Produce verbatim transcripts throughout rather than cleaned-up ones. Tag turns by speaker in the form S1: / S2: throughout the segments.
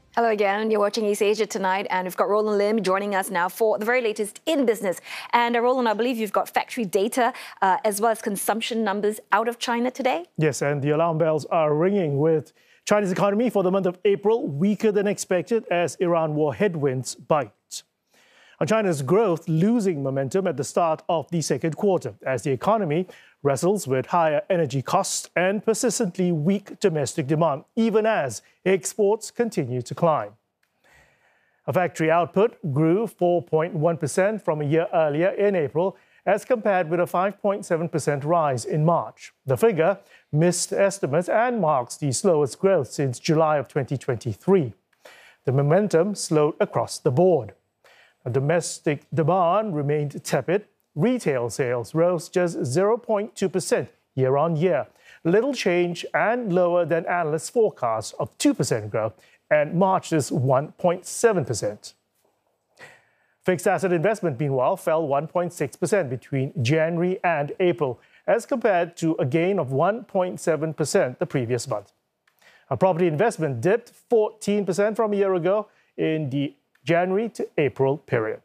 S1: Hello again. You're watching East Asia tonight, and we've got Roland Lim joining us now for the very latest in business. And uh, Roland, I believe you've got factory data uh, as well as consumption numbers out of China today.
S2: Yes, and the alarm bells are ringing with China's economy for the month of April weaker than expected as Iran war headwinds bite. And China's growth losing momentum at the start of the second quarter as the economy wrestles with higher energy costs and persistently weak domestic demand, even as exports continue to climb. A factory output grew four point one percent from a year earlier in April, as compared with a five point seven percent rise in March. The figure missed estimates and marks the slowest growth since July of twenty twenty-three. The momentum slowed across the board. Domestic demand remained tepid. Retail sales rose just zero point two percent year on year, little change and lower than analysts' forecasts of two percent growth, and March's one point seven percent. Fixed asset investment, meanwhile, fell one point six percent between January and April, as compared to a gain of one point seven percent the previous month. Our property investment dipped fourteen percent from a year ago in the January to April period.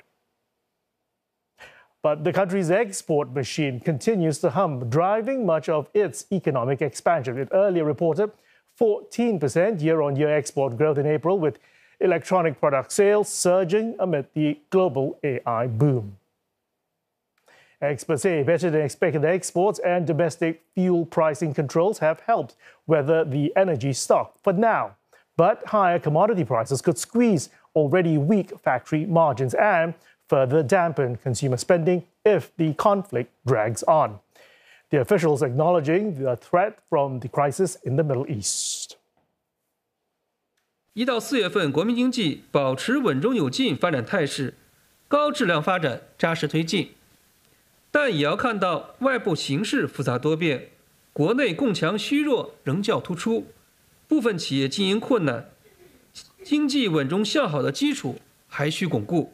S2: But the country's export machine continues to hum, driving much of its economic expansion. It earlier reported fourteen percent year-on-year export growth in April, with electronic product sales surging amid the global A I boom. Experts say better than expected exports and domestic fuel pricing controls have helped weather the energy stock for now. But higher commodity prices could squeeze already weak factory margins and further dampen consumer spending if the conflict drags on. The officials acknowledging the threat from the crisis in the Middle East.
S3: 一到四月份，国民经济保持稳中有进发展态势，高质量发展扎实推进。但也要看到外部形势复杂多变，国内供强虚弱仍较突出，部分企业经营困难，经济稳中向好的基础还需巩固。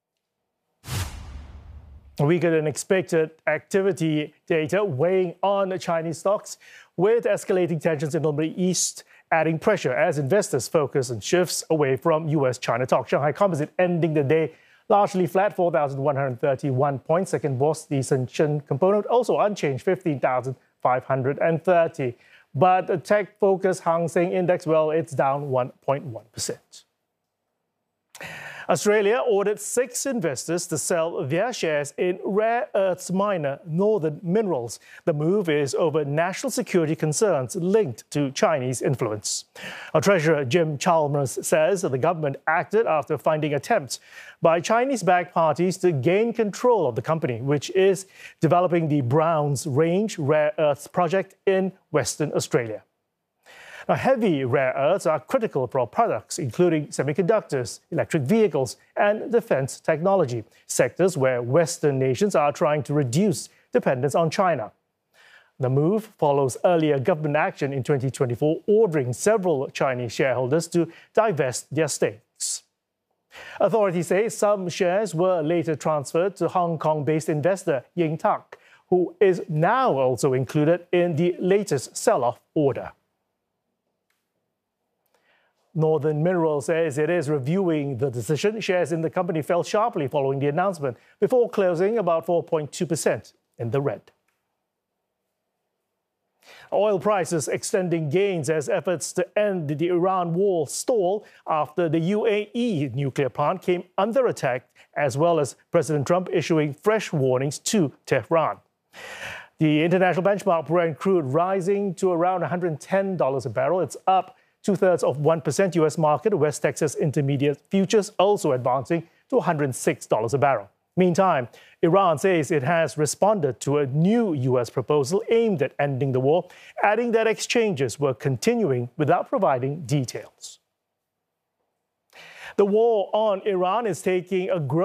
S2: Weaker than expected activity data weighing on Chinese stocks, with escalating tensions in the Middle East adding pressure as investors focus on shifts away from U S China talks. Shanghai Composite ending the day largely flat, four thousand one hundred thirty-one points. Second was the Shenzhen Component, also unchanged, fifteen thousand five hundred thirty. But the tech-focused Hang Seng Index, well, it's down one point one percent. Australia ordered six investors to sell their shares in rare earths miner Northern Minerals. The move is over national security concerns linked to Chinese influence. Our Treasurer Jim Chalmers says the government acted after finding attempts by Chinese-backed parties to gain control of the company, which is developing the Browns Range rare earths project in Western Australia. Now, heavy rare earths are critical for products, including semiconductors, electric vehicles, and defense technology, sectors where Western nations are trying to reduce dependence on China. The move follows earlier government action in twenty twenty-four, ordering several Chinese shareholders to divest their stakes. Authorities say some shares were later transferred to Hong Kong-based investor Ying Tak, who is now also included in the latest sell-off order. Northern Minerals says it is reviewing the decision. Shares in the company fell sharply following the announcement, before closing about four point two percent in the red. Oil prices extending gains as efforts to end the Iran war stall after the U A E nuclear plant came under attack, as well as President Trump issuing fresh warnings to Tehran. The international benchmark Brent crude rising to around one hundred ten dollars a barrel. It's up two-thirds of one percent. U S market, West Texas Intermediate futures also advancing to one hundred six dollars a barrel. Meantime, Iran says it has responded to a new U S proposal aimed at ending the war, adding that exchanges were continuing without providing details. The war on Iran is taking a growing